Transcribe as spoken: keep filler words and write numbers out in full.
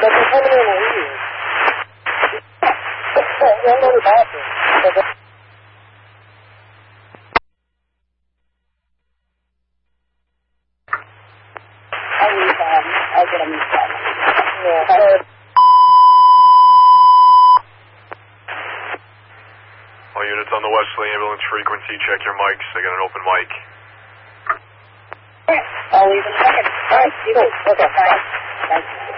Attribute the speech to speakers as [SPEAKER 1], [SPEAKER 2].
[SPEAKER 1] But they're coming in here. They'll go to the bathroom. I'll leave them. I'll get them inside. Yeah, I heard.
[SPEAKER 2] All units on the Wesley ambulance frequency, check your mics. They got an open mic.
[SPEAKER 1] I'll leave in a second. All right, you go. Okay, bye. Thanks.